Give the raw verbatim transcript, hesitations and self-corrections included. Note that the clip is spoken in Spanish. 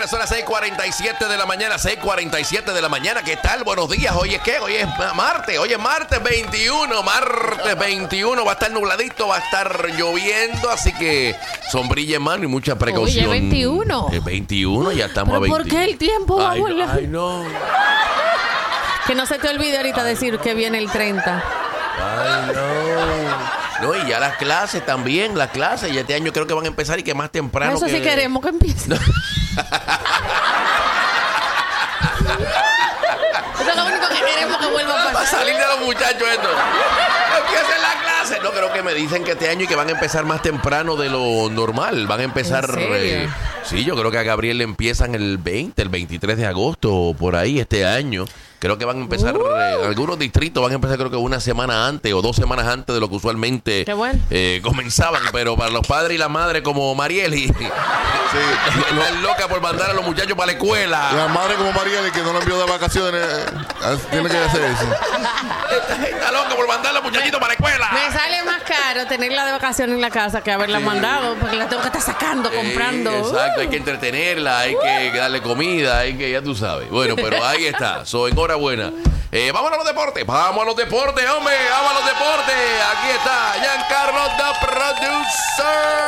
son las seis cuarenta y siete de la mañana, seis cuarenta y siete de la mañana. ¿Qué tal? Buenos días. Hoy es ¿qué? Hoy es martes, hoy es martes veintiuno, martes veintiuno. Va a estar nubladito, va a estar lloviendo, así que sombrilla en mano y mucha precaución. Oye, veintiuno. Es veintiuno, ya estamos ¿Pero a veintiuno. por qué el tiempo va Ay, volando? ay, no. Que no se te olvide ahorita decir que viene el treinta. Ay, no. No, y ya las clases también, las clases. Ya este año creo que van a empezar y que más temprano. Eso que... sí queremos que empiece. Eso es lo único que queremos que vuelva a Para pasar. salir de los muchachos esto. Empiecen la clase. No, creo que me dicen que este año y que van a empezar más temprano de lo normal. Van a empezar... ¿En serio? Eh, sí, yo creo que a Gabriel le empiezan el veinte, el veintitrés de agosto, por ahí este año. Creo que van a empezar, Uh. eh, algunos distritos van a empezar creo que una semana antes o dos semanas antes de lo que usualmente Qué bueno. eh, comenzaban. Pero para los padres y las madres como Marieli, sí, están loca por mandar a los muchachos para la escuela. La madre como Mariela que no lo envió de vacaciones, eh, tiene que hacer eso. Está, está loca por mandar a los muchachitos para la escuela. Me sale más caro tenerla de vacaciones en la casa que haberla Sí. mandado, porque la tengo que estar sacando, comprando. Eh, exacto, hay Uh. que entretenerla, hay que darle comida, hay que, ya tú sabes. Bueno, pero ahí está. So, enhorabuena. Eh, vamos a los deportes, vamos a los deportes, hombre, vamos a los deportes. Aquí está Giancarlo, the producer.